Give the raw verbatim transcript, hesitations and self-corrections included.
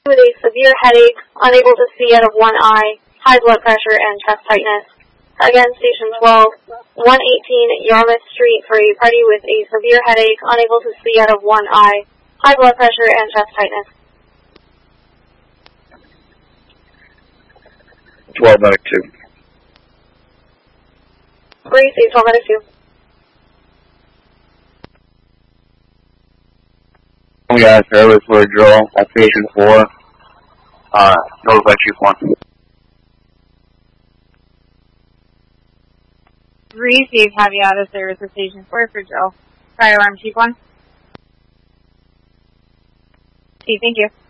with a severe headache, unable to see out of one eye, high blood pressure, and chest tightness. Again, Station twelve, one eighteen Yarmouth Street for a party with a severe headache, unable to see out of one eye, high blood pressure, and chest tightness. twelve medic two. Breathe, twelve medic two. We got a fairly fluid drill at Station four, uh, notify Chief one. Receive caveat of service at Station four for drill. Fire alarm Chief one. See, thank you.